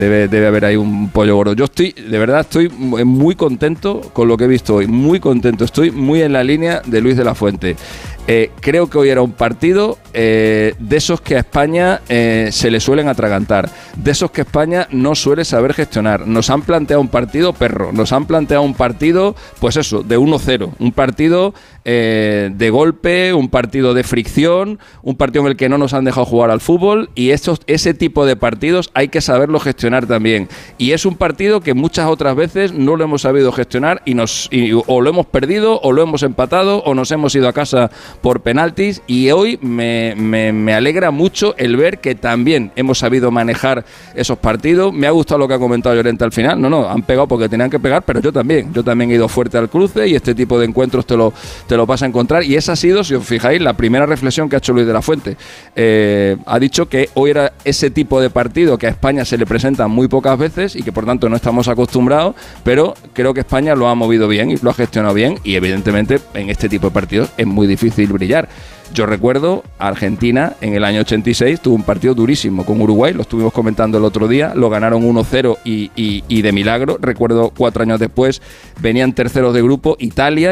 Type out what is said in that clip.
Debe haber ahí un pollo gordo. Yo de verdad estoy muy contento con lo que he visto hoy, muy contento. Estoy muy en la línea de Luis de la Fuente. Creo que hoy era un partido de esos que a España se le suelen atragantar, de esos que España no suele saber gestionar. Nos han planteado un partido perro, nos han planteado un partido, pues eso, de 1-0, un partido de golpe, un partido de fricción, un partido en el que no nos han dejado jugar al fútbol, y ese tipo de partidos hay que saberlo gestionar también. Y es un partido que muchas otras veces no lo hemos sabido gestionar o lo hemos perdido, o lo hemos empatado, o nos hemos ido a casa por penaltis, y hoy me alegra mucho el ver que también hemos sabido manejar esos partidos. Me ha gustado lo que ha comentado Llorente al final. No, han pegado porque tenían que pegar, pero yo también he ido fuerte al cruce, y este tipo de encuentros te lo vas a encontrar, y esa ha sido, si os fijáis, la primera reflexión que ha hecho Luis de la Fuente. Ha dicho que hoy era ese tipo de partido que a España se le presenta muy pocas veces y que por tanto no estamos acostumbrados, pero creo que España lo ha movido bien y lo ha gestionado bien, y evidentemente en este tipo de partidos es muy difícil brillar. Yo recuerdo Argentina en el año 86 tuvo un partido durísimo con Uruguay, lo estuvimos comentando el otro día, lo ganaron 1-0 y de milagro. Recuerdo 4 años después venían terceros de grupo Italia